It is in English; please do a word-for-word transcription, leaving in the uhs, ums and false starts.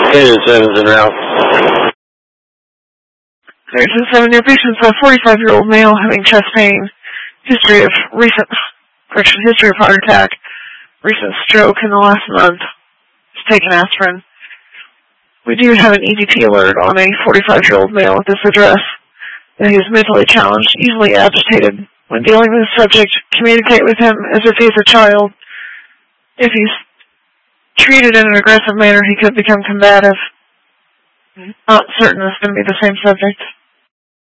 Patient seven's en route. Patient seven, your patient's a forty-five-year-old male having chest pain, history of recent, correction, history of heart attack, recent stroke in the last month. He's taken aspirin. We do have an E D P alert on a forty-five-year-old male at this address. He is mentally challenged, easily agitated. When dealing with the subject, communicate with him as if he's a child. If he's treated in an aggressive manner, he could become combative. Not certain it's going to be the same subject.